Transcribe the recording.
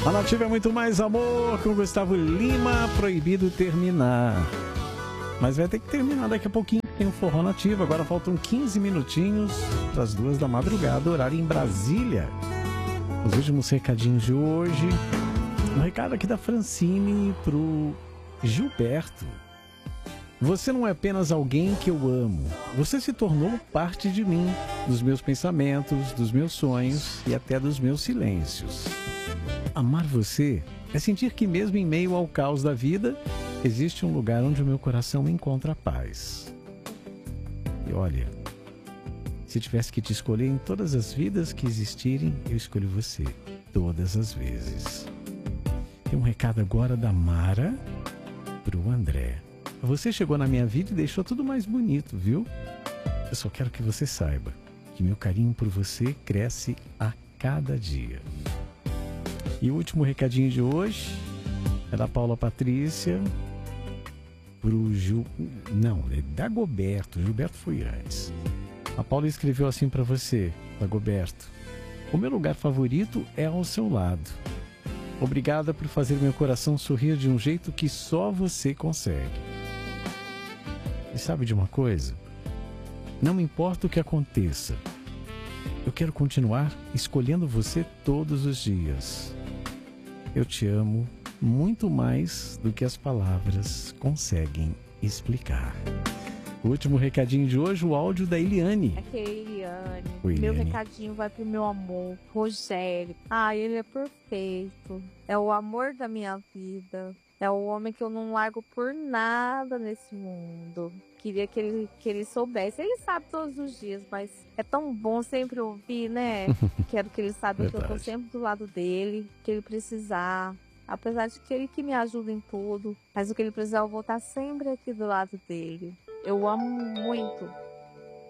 A Nativa é muito mais amor com Gustavo Lima, proibido terminar. Mas vai ter que terminar daqui a pouquinho. Tem um Forró Nativa. Agora faltam 15 minutinhos para as 2 da madrugada, horário em Brasília. Os últimos recadinhos de hoje. Um recado aqui da Francine pro Gilberto. Você não é apenas alguém que eu amo. Você se tornou parte de mim, dos meus pensamentos, dos meus sonhos e até dos meus silêncios. Amar você é sentir que mesmo em meio ao caos da vida, existe um lugar onde o meu coração encontra paz. E olha, se tivesse que te escolher em todas as vidas que existirem, eu escolho você, todas as vezes. Tem um recado agora da Mara pro André. Você chegou na minha vida e deixou tudo mais bonito, viu? Eu só quero que você saiba que meu carinho por você cresce a cada dia. E o último recadinho de hoje é da Paula Patrícia pro Não, é Dagoberto. Gilberto foi antes. A Paula escreveu assim para você, Dagoberto. O meu lugar favorito é ao seu lado. Obrigada por fazer meu coração sorrir de um jeito que só você consegue. E sabe de uma coisa? Não me importa o que aconteça. Eu quero continuar escolhendo você todos os dias. Eu te amo muito mais do que as palavras conseguem explicar. O último recadinho de hoje, o áudio da Eliane. Aqui é a Eliane. Oi, Meu Eliane. recadinho vai pro meu amor, Rogério. Ele é perfeito. É o amor da minha vida. É o homem que eu não largo por nada nesse mundo. Queria que ele soubesse. Ele sabe todos os dias, mas é tão bom sempre ouvir, né? Quero que ele saiba que eu tô sempre do lado dele, que ele precisar. Apesar de que ele que me ajuda em tudo, mas o que ele precisar eu vou estar sempre aqui do lado dele. Eu amo muito